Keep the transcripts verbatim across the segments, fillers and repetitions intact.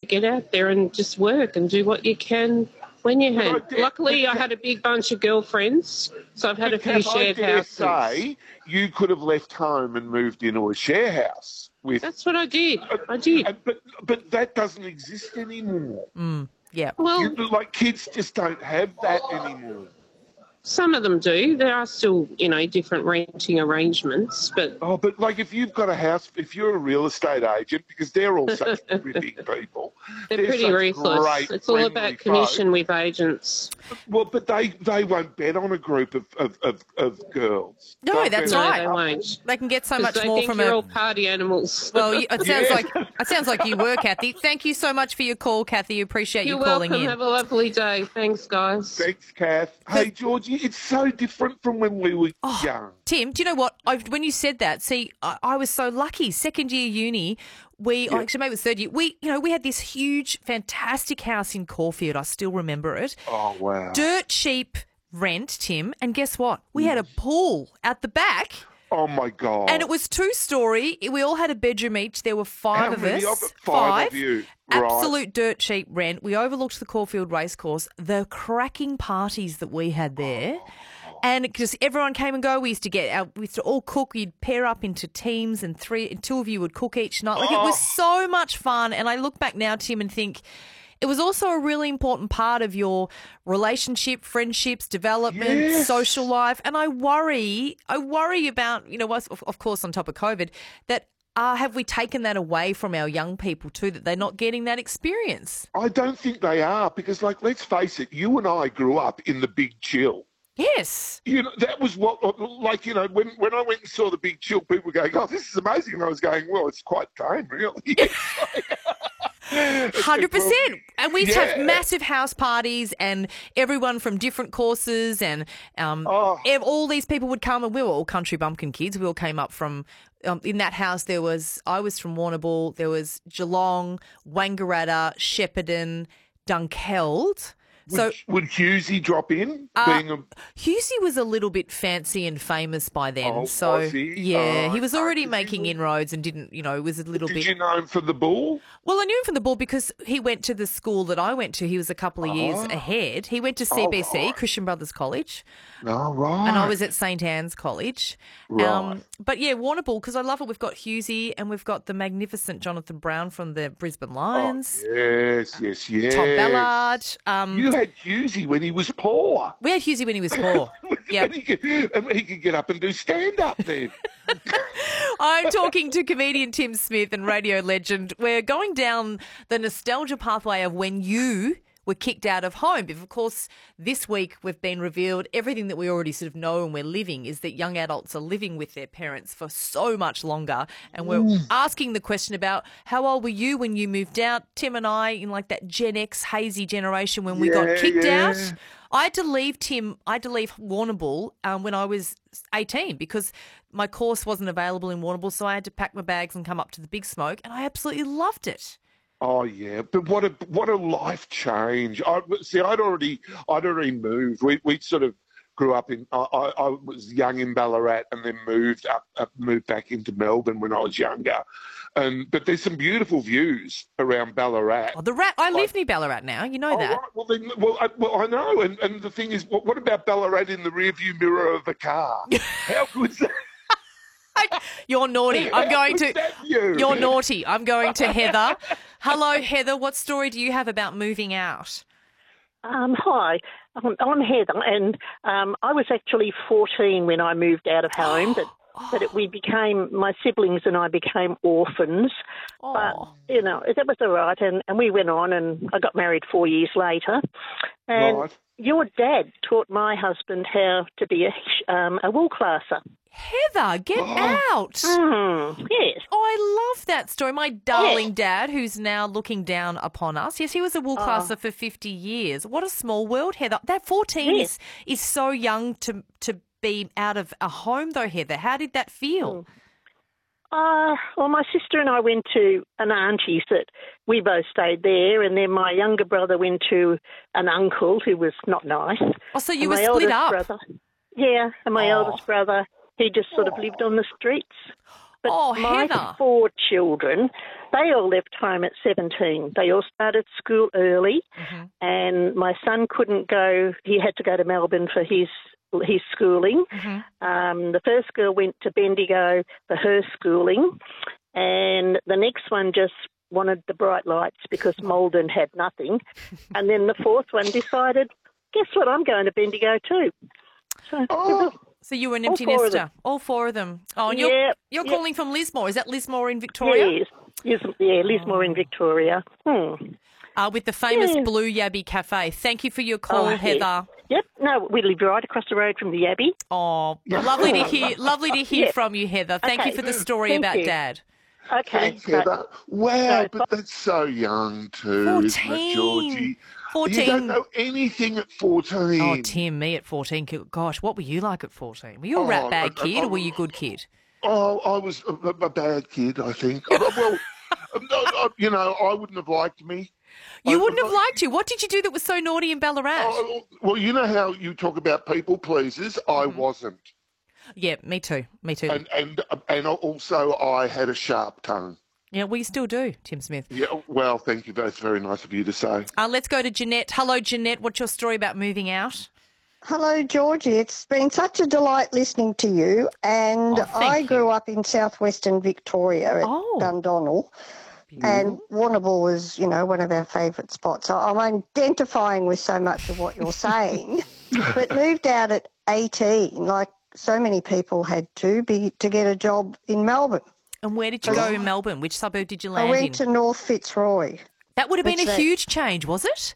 get out there and just work and do what you can when you can. I dare- Luckily, I had a big bunch of girlfriends, so I've had a few Kath, I shared dare houses. say you could have left home and moved into a share house with. That's what I did. I did. Uh, but but that doesn't exist anymore. Mm, yeah. Well, You, like kids just don't have that anymore. some of them do. There are still, you know, different renting arrangements, but Oh, but like if you've got a house, if you're a real estate agent, because they're all such terrific people. they're, pretty such ruthless. great, It's all friendly about commission folk. with agents. Well, but they, they won't bet on a group of, of, of, of girls. No, They'll that's bet on No, right. they won't. They can get so 'Cause much they more think from you're a... all party animals. Well, you- it sounds Yeah. like it sounds like you were, Kathy. Thank you so much for your call, Kathy. Appreciate You're you calling welcome. in. Have a lovely day. Thanks, guys. Thanks, Kath. Hey, Georgie, it's so different from when we were Oh, young. Tim, do you know what? I, when you said that, see, I, I was so lucky. Second year uni, we oh, actually maybe it was third year. We, you know, we had this huge, fantastic house in Caulfield. I still remember it. Oh, wow. Dirt cheap rent, Tim, and guess what? We had a pool at the back. Oh, my God. And it was two story. We all had a bedroom each. There were five How of many us. of it? Five of you. Right. Absolute dirt cheap rent. We overlooked the Caulfield Racecourse. The cracking parties that we had there. And just everyone came and go. We used to get our, we used to all cook. You'd pair up into teams, and three, and two of you would cook each night. Like it was so much fun. And I look back now, Tim, and think it was also a really important part of your relationship, friendships, development, Yes. social life. And I worry, I worry about, you know, of, of course, on top of COVID, that uh, have we taken that away from our young people too? That they're not getting that experience. I don't think they are because, like, let's face it, you and I grew up in the Big Chill. Yes. You know, that was what, like, you know, when, when I went and saw the Big Chill, people were going, oh, this is amazing. And I was going, well, it's quite tame, really. one hundred percent. And we used to have Yeah. massive house parties and everyone from different courses and um, Oh. ev- all these people would come, and we were all country bumpkin kids. We all came up from, um, in that house there was, I was from Warrnambool, there was Geelong, Wangaratta, Shepparton, Dunkeld. So would, would Husey drop in? Uh, being a, Husey was a little bit fancy and famous by then. Oh, so was he? yeah, Oh, he was no, already 'cause he making was- inroads and didn't, you know, was a little did bit. you know him for the bull? Well, I knew him from the ball because he went to the school that I went to. He was a couple of years Oh. ahead. He went to C B C, Oh, right. Christian Brothers College, No, right. and I was at Saint Anne's College. Um, Right. but yeah, Warrnambool, because I love it. We've got Husey and we've got the magnificent Jonathan Brown from the Brisbane Oh, Lions, yes, yes, yes. Tom Ballard. Um, You had Husey when he was poor. we had Husey when he was four. Yeah. And he could, and he could get up and do stand-up then. I'm talking to comedian Tim Smith and radio legend. We're going down the nostalgia pathway of when you were kicked out of home. But of course, this week we've been revealed everything that we already sort of know and we're living is that young adults are living with their parents for so much longer. And we're Mm. asking the question about how old were you when you moved out? Tim and I, in like that Gen X hazy generation when we got Yeah, kicked yeah. out. I had to leave Tim, I had to leave Warrnambool um, when I was eighteen because my course wasn't available in Warrnambool, so I had to pack my bags and come up to the Big Smoke, and I absolutely loved it. Oh yeah, but what a what a life change! I see. I'd already I'd already moved. We we sort of grew up in. I, I, I was young in Ballarat and then moved up, up moved back into Melbourne when I was younger. And but there's some beautiful views around Ballarat. Oh, the rat! I live near Ballarat now. You know Oh, that. right. Well, then, well, I, well, I know. And, and the thing is, what, what about Ballarat in the rearview mirror of the car? How good's that? You're naughty. I'm How going good's to. that view? You're naughty. I'm going to Heather. Hello, Heather. What story do you have about moving out? Um, hi, I'm, I'm Heather, and um, I was actually fourteen when I moved out of home, but but it, we became, my siblings and I became orphans. Oh. But, you know, that was all right, and, and we went on, and I got married four years later. And Right. your dad taught my husband how to be a, um, a wool classer. Heather, get Oh. out. Mm, yes. Oh, I love that story. My darling dad, who's now looking down upon us. Yes, he was a wool Oh. classer for fifty years. What a small world, Heather. That fourteen Yes. is, is so young to to be out of a home, though, Heather. How did that feel? Uh, well, my sister and I went to an auntie's that we both stayed there, and then my younger brother went to an uncle who was not nice. Oh, so you And were my split eldest up. Brother, yeah, and my Oh. eldest brother, he just sort of lived on the streets. But Oh, my Heather. four children, they all left home at seventeen. They all started school early, Mm-hmm. and my son couldn't go. He had to go to Melbourne for his his schooling. Mm-hmm. Um, the first girl went to Bendigo for her schooling, and the next one just wanted the bright lights because Malden had nothing. And then the fourth one decided, guess what, I'm going to Bendigo too. So, Oh, So you were an All empty four of nester. All four of them. Oh, and you're, yeah, you're yeah. calling from Lismore. Is that Lismore in Victoria? Yes, yes, yeah, Lismore in Victoria. Hmm. Uh, with the famous Yeah. Blue Yabby Cafe. Thank you for your call, Oh, yeah. Heather. Yep, no, we live right across the road from the Abbey. Oh, lovely to hear. Lovely to hear Yeah. from you, Heather. Thank Okay. you for the story Thank about you. Dad. Okay. thanks, so- Heather. Wow, so- but that's so young too, isn't it, Fourteen. Georgie? Fourteen. You don't know anything at fourteen. Oh, Tim, me at fourteen. Gosh, what were you like at fourteen? Were you a rat Oh, bag I- I- kid, or I- were you a good kid? Oh, I was a, a- a bad kid, I think. Oh, well, no, no, you know, I wouldn't have liked me. You I- wouldn't have I- liked you. What did you do that was so naughty in Ballarat? Oh, well, you know how you talk about people pleasers? I Mm-hmm. wasn't. Yeah, me too. Me too. And, and, and also I had a sharp tongue. Yeah, we still do, Tim Smith. Yeah, well, thank you. That's very nice of you to say. Uh, let's go to Jeanette. Hello, Jeanette. What's your story about moving out? Hello, Georgie. It's been such a delight listening to you. And Oh, thank I you. grew up in southwestern Victoria at Oh. Dundonnell. And Warrnambool was, you know, one of our favourite spots. I- I'm identifying with so much of what you're saying, but moved out at eighteen, like so many people had to, be to get a job in Melbourne. And where did you go in Melbourne? Which suburb did you I land went in? to North Fitzroy. That would have been a What's that? huge change, was it?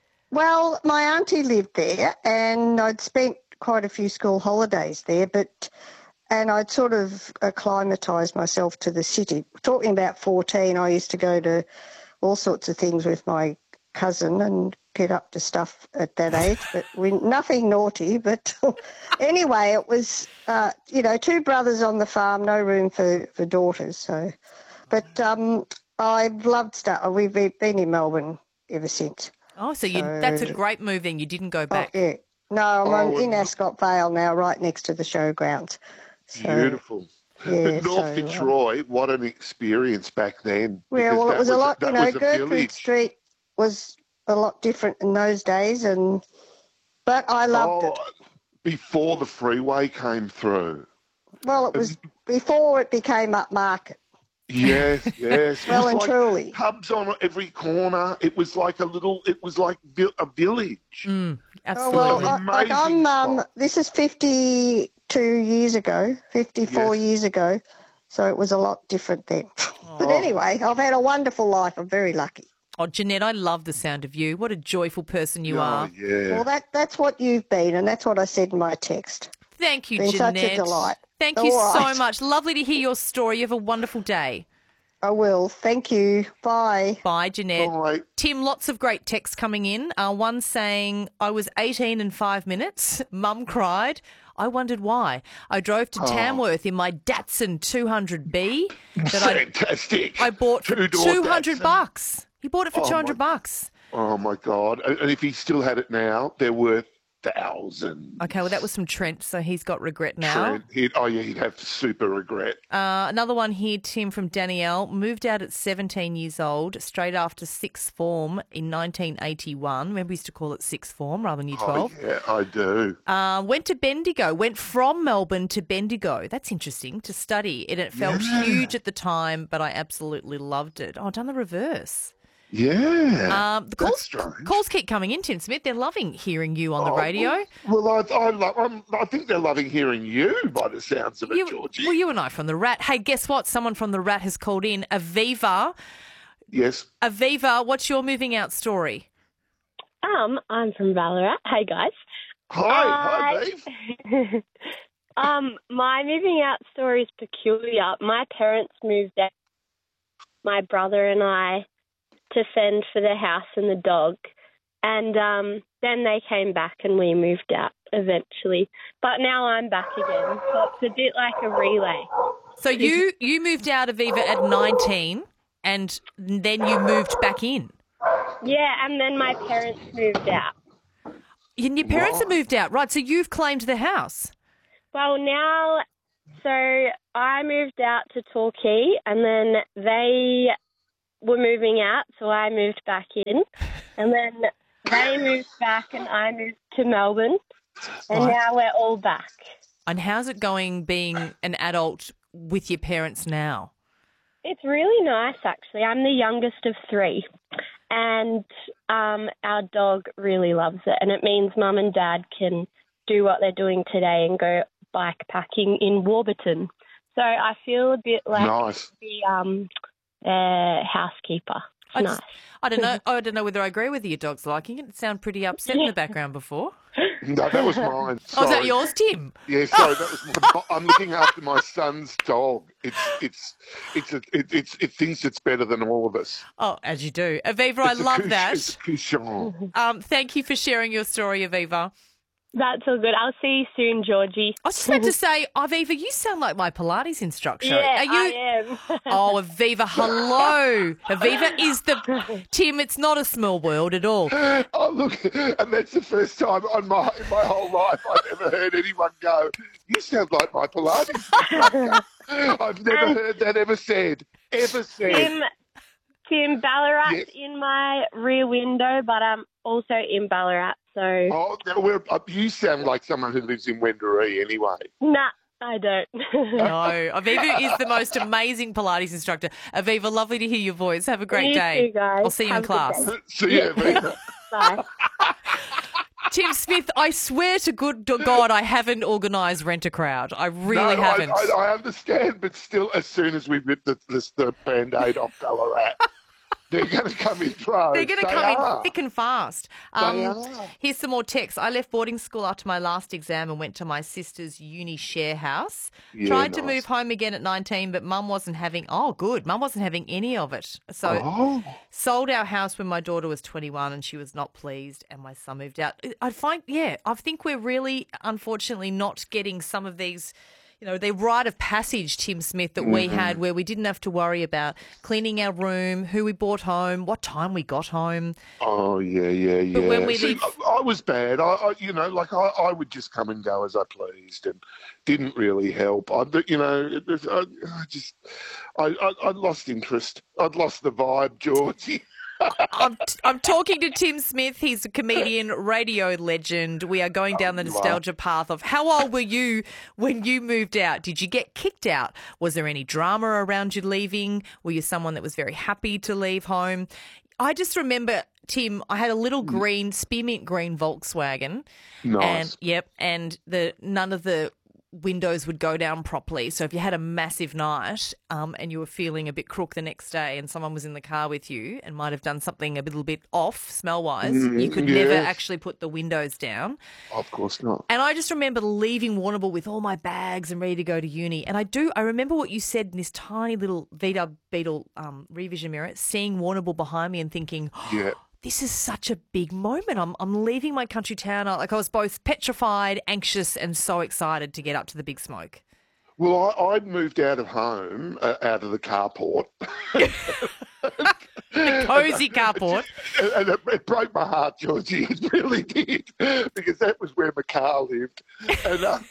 Well, my auntie lived there, and I'd spent quite a few school holidays there, but and I'd sort of acclimatised myself to the city. Talking about fourteen, I used to go to all sorts of things with my cousin and get up to stuff at that age, but we, nothing naughty. But anyway, it was, uh, you know, two brothers on the farm, no room for, for daughters. So, but um, I've loved stuff. We've been been in Melbourne ever since. Oh, so you, that's a great move then. You didn't go back. Oh, yeah. No, I'm on, Oh, in and- Ascot Vale now, right next to the showgrounds. So, Beautiful. yeah, North so, um, Fitzroy, what an experience back then. Yeah, because well, that it was a lot, that you know, was a Gertrude village. Street was a lot different in those days, and but I loved oh, it. Before the freeway came through. Well, it was before it became upmarket. Yes, yes. It Well was and like truly. pubs on every corner. It was like a little, it was like vi- a village. Mm, Oh, absolutely. well, An I, like amazing I'm, um, spot. this is fifty-two years ago, fifty-four Yes. years ago, so it was a lot different then. But Oh. anyway, I've had a wonderful life. I'm very lucky. Oh, Jeanette, I love the sound of you. What a joyful person you Oh, are. yeah. Well, that that's what you've been, and that's what I said in my text. Thank you, Been Jeanette. such a delight. Thank you All so right. much. Lovely to hear your story. You have a wonderful day. I will. Thank you. Bye. Bye, Jeanette. All right. Tim, lots of great texts coming in. Uh, one saying, I was eighteen in five minutes. Mum cried. I wondered why. I drove to Tamworth in my Datsun two hundred B that I, Fantastic. I bought for Two-door two hundred Datsun. bucks. He bought it for Oh, two hundred my- bucks. Oh, my God. And and if he still had it now, they're worth thousands. Okay, well, that was from Trent, so he's got regret now. Trent, he'd, oh, yeah, he'd have super regret. Uh, another one here, Tim from Danielle, moved out at seventeen years old, straight after sixth form in nineteen eighty-one. Remember, we used to call it sixth form rather than year twelve. Oh, yeah, I do. Uh, went to Bendigo, went from Melbourne to Bendigo. That's interesting, to study. And it felt Yeah. huge at the time, but I absolutely loved it. Oh, I've done the reverse. Yeah. Um, the That's calls, strange. calls keep coming in, Tim Smith. They're loving hearing you on the Oh, radio. Well, I, I, love, I'm, I think they're loving hearing you by the sounds of it, You, Georgie. well, you and I from the Rat. Hey, guess what? Someone from the Rat has called in. Aviva. Yes. Aviva, what's your moving out story? Um, I'm from Ballarat. Hey guys. Hi, hi, I- Dave. um, my moving out story is peculiar. My parents moved out, my brother and I, to fend for the house and the dog, and um, then they came back and we moved out eventually. But now I'm back again, so it's a bit like a relay. So you you moved out, Aviva, at nineteen, and then you moved back in. Yeah, and then my parents moved out. And your parents have moved out, right? So you've claimed the house. Well, now So I moved out to Torquay, and then they were moving out, so I moved back in. And then they moved back, and I moved to Melbourne. And Right. now we're all back. And how's it going being an adult with your parents now? It's really nice, actually. I'm the youngest of three, and um, our dog really loves it. And it means Mum and Dad can do what they're doing today and go bike packing in Warburton. So I feel a bit like Nice. the um, uh, housekeeper. It's I, nice. just, I don't know. I don't know whether I agree with you. Your dog's liking it. It sounded pretty upset in the background before. No, that was mine. Oh, is Sorry. that yours, Tim? Yeah, sorry, that was my, I'm looking after my son's dog. It's it's it's a, it, it's it thinks it's better than all of us. Oh, as you do. Aviva, I It's a love couche- that. It's a couchon. Um, thank you for sharing your story, Aviva. That's all good. I'll see you soon, Georgie. I was just about to say, Aviva, you sound like my Pilates instructor. Yeah, Are you? I am. Oh, Aviva, hello. Aviva is the... Tim, it's not a small world at all. Oh look, and that's the first time on my in my whole life I've ever heard anyone go, "You sound like my Pilates instructor." I've never heard that ever said. Ever said. Tim, Tim, Ballarat's Yes. in my rear window, but I'm also in Ballarat, so... Oh, no, we're, uh, you sound like someone who lives in Wendouree anyway. Nah, I don't. No, Aviva is the most amazing Pilates instructor. Aviva, lovely to hear your voice. Have a great You day. too, guys. I'll see you Have in a good class. day. So yeah, Vina. Bye. Tim Smith, I swear to good God, I haven't organised Rent a Crowd. I really no, haven't. I, I, I understand, but still, as soon as we rip the, the, the Band-Aid off Ballarat, they're going to come in droves. They're going to They come are. in thick and fast. They Um, are. here's some more texts. I left boarding school after my last exam and went to my sister's uni share house. Yeah, Tried to nice. move home again at nineteen, but Mum wasn't having. Oh, good. Mum wasn't having any of it. So Oh, sold our house when my daughter was twenty-one, and she was not pleased. And my son moved out. I find, yeah, I think we're really, unfortunately, not getting some of these. You know, the rite of passage, Tim Smith, that we Mm-hmm. had where we didn't have to worry about cleaning our room, who we brought home, what time we got home. oh yeah, yeah, yeah. But when we See, leave- I, I was bad. I, I, you know, like I, I would just come and go as I pleased, and didn't really help. I, but, you know, it was, I, I just, I, I, I lost interest. I'd lost the vibe, Georgie. I'm, I'm talking to Tim Smith. He's a comedian, radio legend. We are going down the nostalgia path of how old were you when you moved out? Did you get kicked out? Was there any drama around you leaving? Were you someone that was very happy to leave home? I just remember, Tim, I had a little green, spearmint green Volkswagen. Nice. And yep, and the none of the windows would go down properly. So if you had a massive night um, and you were feeling a bit crook the next day and someone was in the car with you and might have done something a little bit off smell-wise, Mm, you could never yes. actually put the windows down. Of course not. And I just remember leaving Warrnambool with all my bags and ready to go to uni. And I do, I remember what you said in this tiny little V-Dub Beetle um, revision mirror, seeing Warrnambool behind me and thinking, Yeah. this is such a big moment. I'm I'm leaving my country town. I- Like I was both petrified, anxious, and so excited to get up to the big smoke. Well, I, I'd moved out of home, uh, out of the carport. Cozy carport. And it, it broke my heart, Georgie. It really did, because that was where my car lived. And um,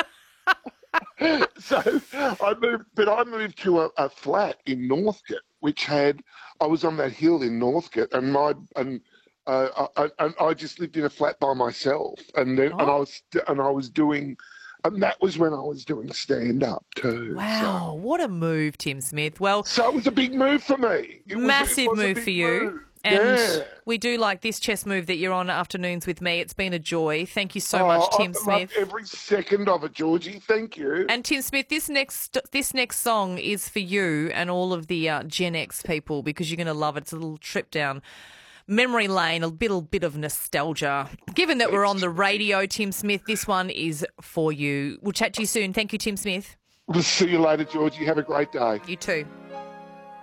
so I moved, but I moved to a, a flat in Northcote, which had. I was on that hill in Northcote, and my and. Uh, I, and I just lived in a flat by myself, and then and I Oh. was and I was doing, and that was when I was doing stand up too. Wow, what a move, Tim Smith. Well, So, so it was a big move for me. It was- it massive was a move big for you. move. And Yeah. we do like this chess move that you're on afternoons with me. It's been a joy. Thank you so Oh, much, I Tim loved Smith. every second of it, Georgie. Thank you. And Tim Smith, this next this next song is for you and all of the uh, Gen X people because you're going to love it. It's a little trip down memory lane, a little bit of nostalgia. Given that we're on the radio, Tim Smith, this one is for you. We'll chat to you soon. Thank you, Tim Smith. We'll see you later, Georgie. Have a great day. You too.